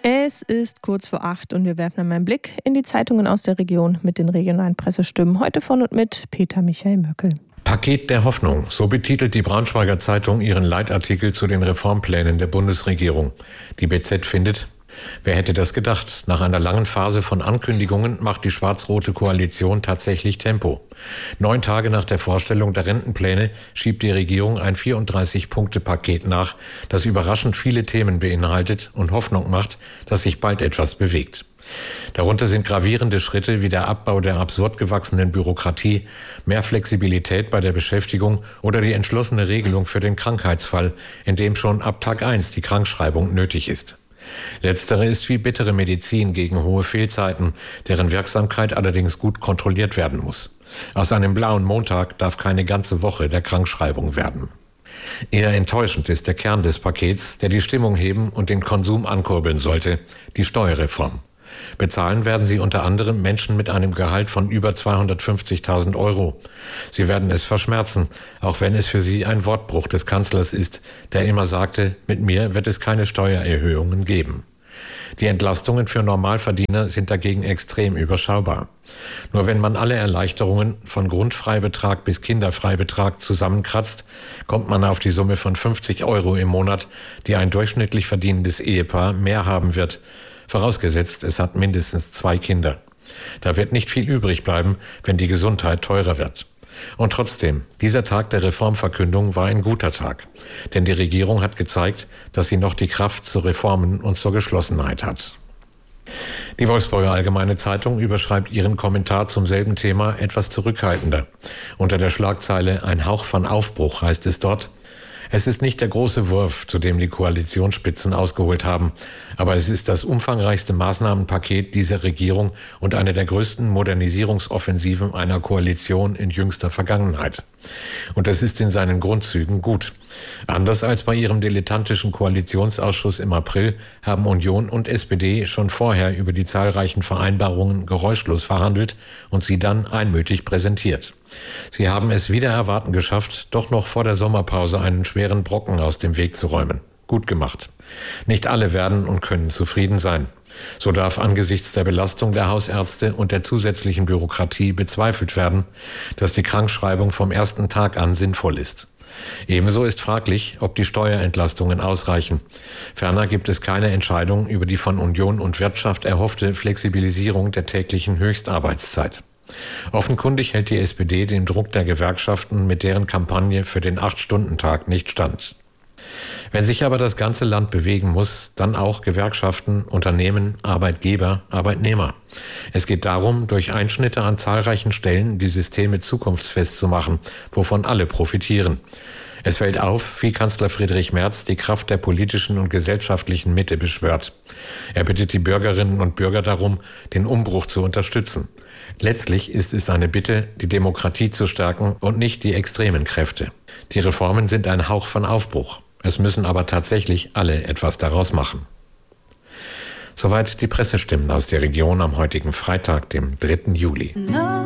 Es ist kurz vor 8 und wir werfen einmal einen Blick in die Zeitungen aus der Region mit den regionalen Pressestimmen. Heute von und mit Peter Michael Möckel. Paket der Hoffnung, so betitelt die Braunschweiger Zeitung ihren Leitartikel zu den Reformplänen der Bundesregierung. Die BZ findet: Wer hätte das gedacht? Nach einer langen Phase von Ankündigungen macht die schwarz-rote Koalition tatsächlich Tempo. 9 Tage nach der Vorstellung der Rentenpläne schiebt die Regierung ein 34-Punkte-Paket nach, das überraschend viele Themen beinhaltet und Hoffnung macht, dass sich bald etwas bewegt. Darunter sind gravierende Schritte wie der Abbau der absurd gewachsenen Bürokratie, mehr Flexibilität bei der Beschäftigung oder die entschlossene Regelung für den Krankheitsfall, in dem schon ab Tag 1 die Krankschreibung nötig ist. Letztere ist wie bittere Medizin gegen hohe Fehlzeiten, deren Wirksamkeit allerdings gut kontrolliert werden muss. Aus einem blauen Montag darf keine ganze Woche der Krankschreibung werden. Eher enttäuschend ist der Kern des Pakets, der die Stimmung heben und den Konsum ankurbeln sollte: die Steuerreform. Bezahlen werden sie unter anderem Menschen mit einem Gehalt von über 250.000 Euro. Sie werden es verschmerzen, auch wenn es für sie ein Wortbruch des Kanzlers ist, der immer sagte, mit mir wird es keine Steuererhöhungen geben. Die Entlastungen für Normalverdiener sind dagegen extrem überschaubar. Nur wenn man alle Erleichterungen von Grundfreibetrag bis Kinderfreibetrag zusammenkratzt, kommt man auf die Summe von 50 Euro im Monat, die ein durchschnittlich verdienendes Ehepaar mehr haben wird, vorausgesetzt, es hat mindestens 2 Kinder. Da wird nicht viel übrig bleiben, wenn die Gesundheit teurer wird. Und trotzdem, dieser Tag der Reformverkündung war ein guter Tag. Denn die Regierung hat gezeigt, dass sie noch die Kraft zu Reformen und zur Geschlossenheit hat. Die Wolfsburger Allgemeine Zeitung überschreibt ihren Kommentar zum selben Thema etwas zurückhaltender. Unter der Schlagzeile "Ein Hauch von Aufbruch" heißt es dort: Es ist nicht der große Wurf, zu dem die Koalitionsspitzen ausgeholt haben, aber es ist das umfangreichste Maßnahmenpaket dieser Regierung und eine der größten Modernisierungsoffensiven einer Koalition in jüngster Vergangenheit. Und es ist in seinen Grundzügen gut. Anders als bei ihrem dilettantischen Koalitionsausschuss im April haben Union und SPD schon vorher über die zahlreichen Vereinbarungen geräuschlos verhandelt und sie dann einmütig präsentiert. Sie haben es wider Erwarten geschafft, doch noch vor der Sommerpause einen schweren Brocken aus dem Weg zu räumen. Gut gemacht. Nicht alle werden und können zufrieden sein. So darf angesichts der Belastung der Hausärzte und der zusätzlichen Bürokratie bezweifelt werden, dass die Krankschreibung vom ersten Tag an sinnvoll ist. Ebenso ist fraglich, ob die Steuerentlastungen ausreichen. Ferner gibt es keine Entscheidung über die von Union und Wirtschaft erhoffte Flexibilisierung der täglichen Höchstarbeitszeit. Offenkundig hält die SPD dem Druck der Gewerkschaften mit deren Kampagne für den 8-Stunden-Tag nicht stand. Wenn sich aber das ganze Land bewegen muss, dann auch Gewerkschaften, Unternehmen, Arbeitgeber, Arbeitnehmer. Es geht darum, durch Einschnitte an zahlreichen Stellen die Systeme zukunftsfest zu machen, wovon alle profitieren. Es fällt auf, wie Kanzler Friedrich Merz die Kraft der politischen und gesellschaftlichen Mitte beschwört. Er bittet die Bürgerinnen und Bürger darum, den Umbruch zu unterstützen. Letztlich ist es eine Bitte, die Demokratie zu stärken und nicht die extremen Kräfte. Die Reformen sind ein Hauch von Aufbruch. Es müssen aber tatsächlich alle etwas daraus machen. Soweit die Pressestimmen aus der Region am heutigen Freitag, dem 3. Juli.